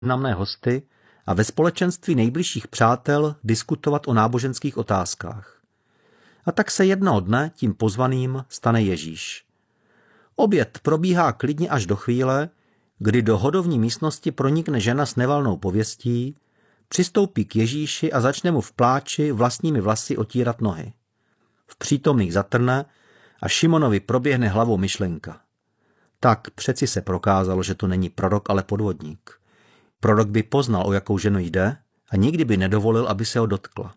významné hosty a ve společenství nejbližších přátel diskutovat o náboženských otázkách. A tak se jednoho dne tím pozvaným stane Ježíš. Oběd probíhá klidně až do chvíle, kdy do hodovní místnosti pronikne žena s nevalnou pověstí, přistoupí k Ježíši a začne mu v pláči vlastními vlasy otírat nohy. V přítomných zatrne a Šimonovi proběhne hlavou myšlenka. Tak přeci se prokázalo, že to není prorok, ale podvodník. Prorok by poznal, o jakou ženu jde, a nikdy by nedovolil, aby se ho dotkla.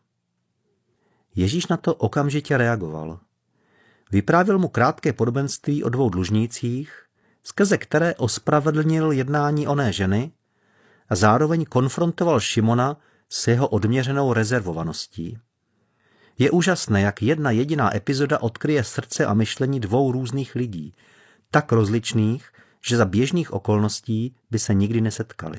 Ježíš na to okamžitě reagoval. Vyprávěl mu krátké podobenství o dvou dlužnících, skrze které ospravedlnil jednání oné ženy a zároveň konfrontoval Šimona s jeho odměřenou rezervovaností. Je úžasné, jak jedna jediná epizoda odkryje srdce a myšlení dvou různých lidí, tak rozličných, že za běžných okolností by se nikdy nesetkali.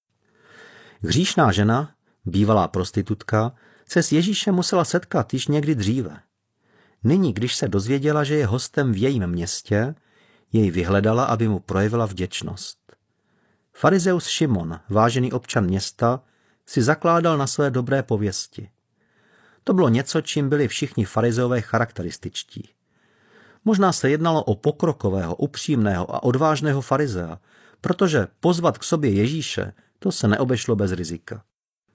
Hříšná žena, bývalá prostitutka, se s Ježíšem musela setkat již někdy dříve. Nyní, když se dozvěděla, že je hostem v jejím městě, jej vyhledala, aby mu projevila vděčnost. Farizeus Šimon, vážený občan města, si zakládal na své dobré pověsti. To bylo něco, čím byli všichni farizeové charakterističtí. Možná se jednalo o pokrokového, upřímného a odvážného farizea, protože pozvat k sobě Ježíše, to se neobešlo bez rizika.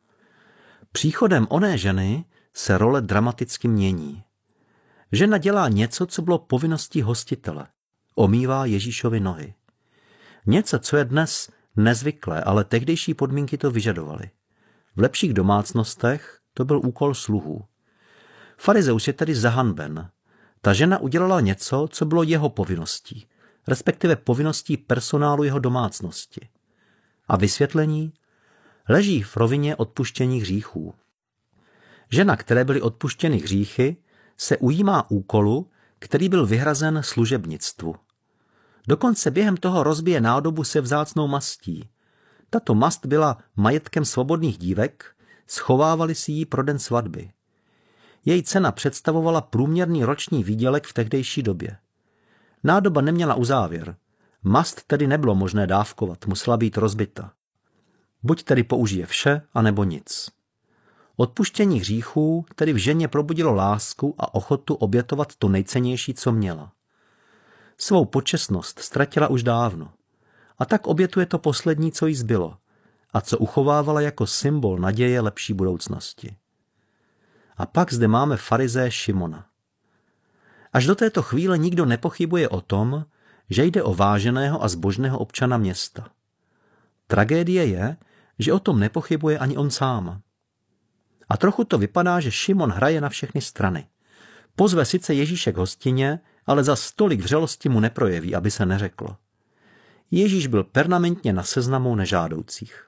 Příchodem oné ženy se role dramaticky mění. Žena dělá něco, co bylo povinností hostitele. Omývá Ježíšovi nohy. Něco, co je dnes nezvyklé, ale tehdejší podmínky to vyžadovaly. V lepších domácnostech to byl úkol sluhů. Farizeus je tedy zahanben. Ta žena udělala něco, co bylo jeho povinností, respektive povinností personálu jeho domácnosti. A vysvětlení leží v rovině odpuštění hříchů. Žena, které byly odpuštěny hříchy, se ujímá úkolu, který byl vyhrazen služebnictvu. Dokonce během toho rozbije nádobu se vzácnou mastí. Tato mast byla majetkem svobodných dívek, schovávali si ji pro den svatby. Její cena představovala průměrný roční výdělek v tehdejší době. Nádoba neměla uzávěr. Mast tedy nebylo možné dávkovat, musela být rozbita. Buď tedy použije vše, anebo nic. Odpuštění hříchů tedy v ženě probudilo lásku a ochotu obětovat to nejcennější, co měla. Svou počestnost ztratila už dávno. A tak obětuje to poslední, co jí zbylo a co uchovávala jako symbol naděje lepší budoucnosti. A pak zde máme farizé Šimona. Až do této chvíle nikdo nepochybuje o tom, že jde o váženého a zbožného občana města. Tragédie je, že o tom nepochybuje ani on sám. A trochu to vypadá, že Šimon hraje na všechny strany. Pozve sice Ježíše k hostině, ale za stolik vřelosti mu neprojeví, aby se neřeklo. Ježíš byl permanentně na seznamu nežádoucích.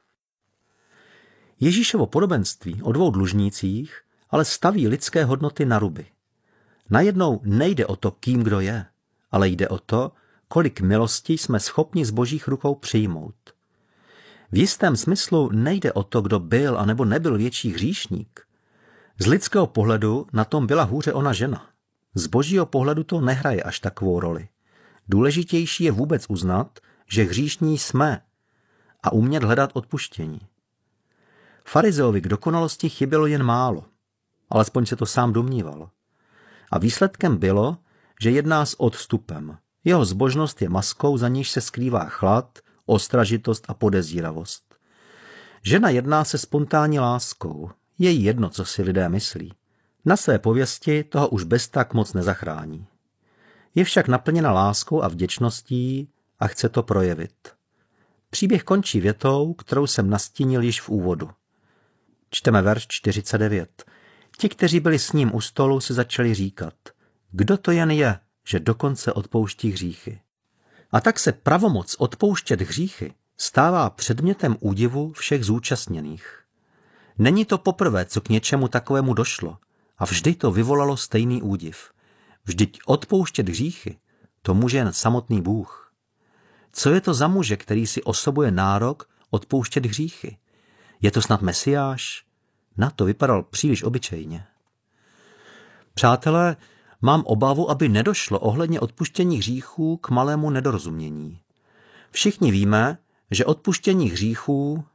Ježíšovo podobenství o dvou dlužnících ale staví lidské hodnoty na ruby. Najednou nejde o to, kým kdo je, ale jde o to, kolik milosti jsme schopni z božích rukou přijmout. V jistém smyslu nejde o to, kdo byl anebo nebyl větší hříšník. Z lidského pohledu na tom byla hůře ona žena. Z božího pohledu to nehraje až takovou roli. Důležitější je vůbec uznat, že hříšní jsme a umět hledat odpuštění. Farizeovi k dokonalosti chybělo jen málo, alespoň se to sám domníval. A výsledkem bylo, že jedná s odstupem. Jeho zbožnost je maskou, za níž se skrývá chlad, ostražitost a podezíravost. Žena jedná se spontánní láskou. Je jí jedno, co si lidé myslí. Na své pověsti toho už bez tak moc nezachrání. Je však naplněna láskou a vděčností a chce to projevit. Příběh končí větou, kterou jsem nastínil již v úvodu. Čteme verš 49. Ti, kteří byli s ním u stolu, si začali říkat, kdo to jen je, že dokonce odpouští hříchy. A tak se pravomoc odpouštět hříchy stává předmětem údivu všech zúčastněných. Není to poprvé, co k něčemu takovému došlo, a vždy to vyvolalo stejný údiv. Vždyť odpouštět hříchy, to může jen samotný Bůh. Co je to za muže, který si osobuje nárok odpouštět hříchy? Je to snad Mesiáš? Na to vypadal příliš obyčejně. Přátelé, mám obavu, aby nedošlo ohledně odpuštění hříchů k malému nedorozumění. Všichni víme, že odpuštění hříchů